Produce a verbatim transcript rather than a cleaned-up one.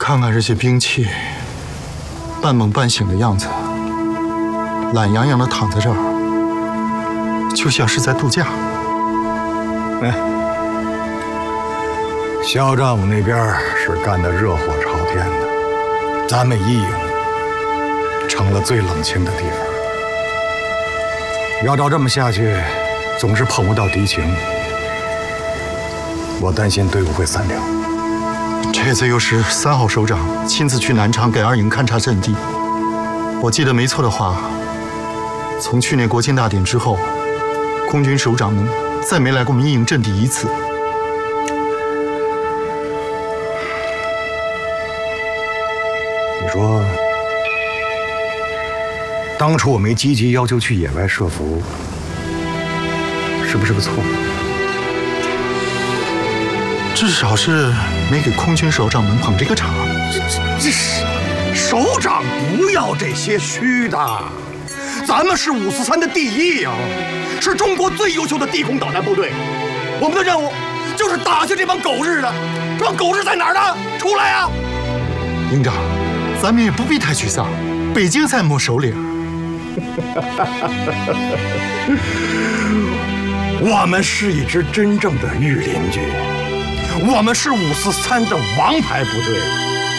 看看这些兵器，半梦半醒的样子，懒洋洋的躺在这儿，就像是在度假。 哎，萧丈母那边是干得热火朝天的，咱们一营成了最冷清的地方。要照这么下去，总是碰不到敌情，我担心队伍会散掉。 这次又是三号首长亲自去南昌给二营勘察阵地。我记得没错的话，从去年国庆大典之后，空军首长们再没来过我们一营阵地一次。 你说，当初我没积极要求去野外设伏，是不是个错？ 至少是没给空军首长们捧这个场。 这这是首长不要这些虚的，咱们是五四三的第一营，是中国最优秀的地空导弹部队。我们的任务就是打下这帮狗日的。这帮狗日在哪儿呢？出来呀！ 营长，咱们也不必太沮丧，北京在摸手里。 我们是一支真正的御林军。我们是五四三的王牌部队，